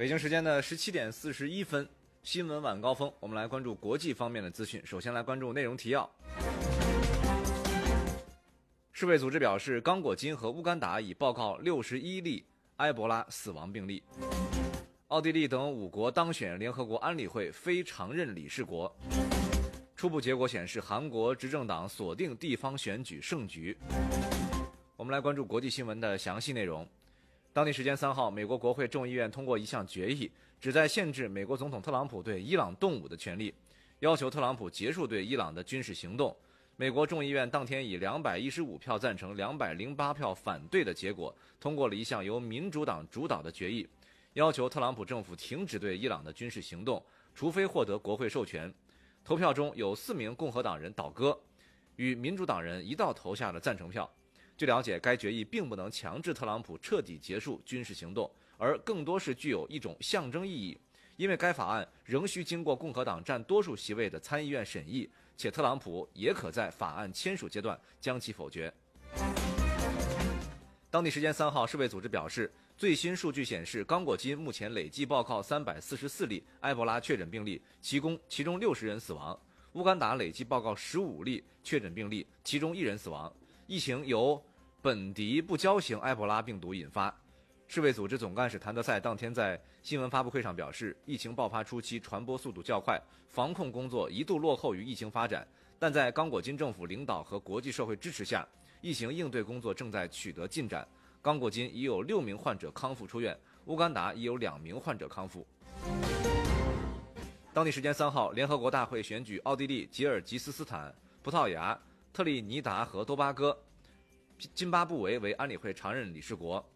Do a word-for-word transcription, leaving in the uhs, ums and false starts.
北京时间的十七点四十一分，新闻晚高峰，我们来关注国际方面的资讯。首先来关注内容提要。世卫组织表示，刚果金和乌干达已报告六十一例埃博拉死亡病例。奥地利等五国当选联合国安理会非常任理事国。初步结果显示，韩国执政党锁定地方选举胜局。我们来关注国际新闻的详细内容。当地时间三号，美国国会众议院通过一项决议，旨在限制美国总统特朗普对伊朗动武的权利，要求特朗普结束对伊朗的军事行动。美国众议院当天以两百一十五票赞成、两百零八票反对的结果，通过了一项由民主党主导的决议，要求特朗普政府停止对伊朗的军事行动，除非获得国会授权。投票中有四名共和党人倒戈，与民主党人一道投下了赞成票。据了解，该决议并不能强制特朗普彻底结束军事行动，而更多是具有一种象征意义，因为该法案仍需经过共和党占多数席位的参议院审议，且特朗普也可在法案签署阶段将其否决。当地时间三号，世卫组织表示，最新数据显示，刚果金目前累计报告三百四十四例埃博拉确诊病例，其中其中六十人死亡；乌干达累计报告十五例确诊病例，其中一人死亡。疫情由本迪不交型埃博拉病毒引发。世卫组织总干事谭德赛当天在新闻发布会上表示，疫情爆发初期传播速度较快，防控工作一度落后于疫情发展，但在刚果金政府领导和国际社会支持下，疫情应对工作正在取得进展。刚果金已有六名患者康复出院，乌干达已有两名患者康复。当地时间三号，联合国大会选举奥地利、吉尔吉斯斯坦、葡萄牙、特立尼达和多巴哥、津巴布韦为安理会常任理事国。